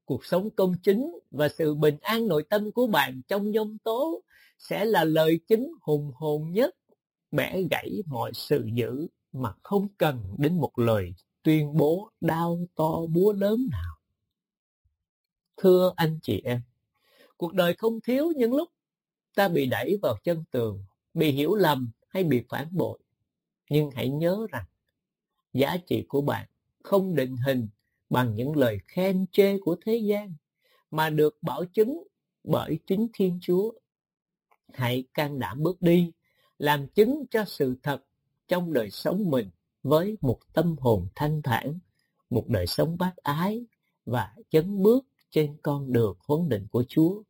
Cuộc sống công chính và sự bình an nội tâm của bạn trong giông tố sẽ là lời chứng hùng hồn nhất, bẻ gãy mọi sự dữ mà không cần đến một lời tuyên bố đao to búa lớn nào. Thưa anh chị em, cuộc đời không thiếu những lúc ta bị đẩy vào chân tường, bị hiểu lầm hay bị phản bội. Nhưng hãy nhớ rằng giá trị của bạn không định hình bằng những lời khen chê của thế gian, mà được bảo chứng bởi chính Thiên Chúa. Hãy can đảm bước đi, làm chứng cho sự thật trong đời sống mình với một tâm hồn thanh thản, một đời sống bác ái và chấn bước trên con đường huấn định của Chúa.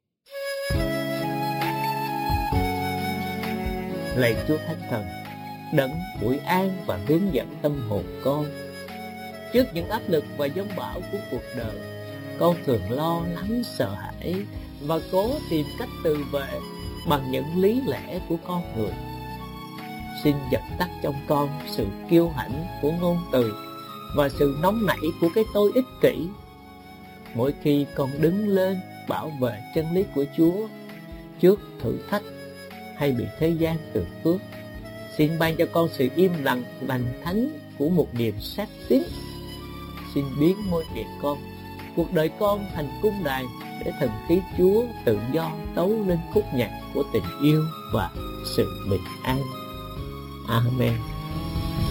Lạy Chúa Thánh Thần, đấng ủi an và hướng dẫn tâm hồn con. Trước những áp lực và giông bão của cuộc đời, con thường lo lắng sợ hãi và cố tìm cách tự vệ bằng những lý lẽ của con người. Xin dập tắt trong con sự kiêu hãnh của ngôn từ và sự nóng nảy của cái tôi ích kỷ. Mỗi khi con đứng lên bảo vệ chân lý của Chúa trước thử thách hay bị thế gian từ phước, xin ban cho con sự im lặng lành thánh của một niềm sát tín. Xin biến môi miệng con, cuộc đời con thành cung đàn để thần khí Chúa tự do tấu lên khúc nhạc của tình yêu và sự bình an. Amen.